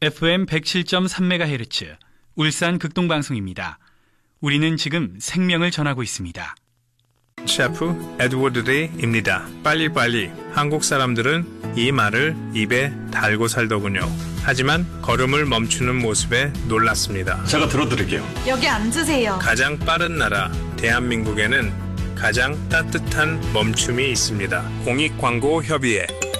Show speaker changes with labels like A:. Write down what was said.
A: FM 107.3MHz 울산 극동방송입니다. 우리는 지금 생명을 전하고 있습니다.
B: 셰프 에드워드 데이입니다. 빨리빨리. 한국 사람들은 이 말을 입에 달고 살더군요. 하지만 걸음을 멈추는 모습에 놀랐습니다.
C: 제가 들어드릴게요.
D: 여기 앉으세요.
B: 가장 빠른 나라 대한민국에는 가장 따뜻한 멈춤이 있습니다. 공익광고협의회